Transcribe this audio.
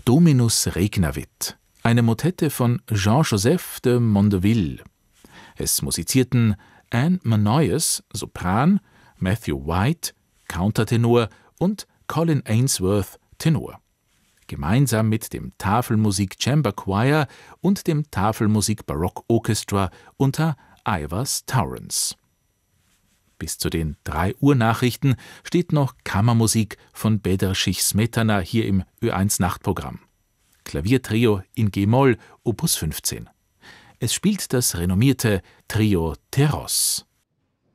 Dominus Regnavit, eine Motette von Jean-Joseph de Mondeville. Es musizierten Anne Manoyes, Sopran, Matthew White, Countertenor und Colin Ainsworth, Tenor. Gemeinsam mit dem Tafelmusik Chamber Choir und dem Tafelmusik Baroque Orchestra unter Ivars Torrance. Bis zu den 3 Uhr Nachrichten steht noch Kammermusik von Bedřich Smetana hier im Ö1 Nachtprogramm. Klaviertrio in G-Moll, Opus 15. Es spielt das renommierte Trio Terros.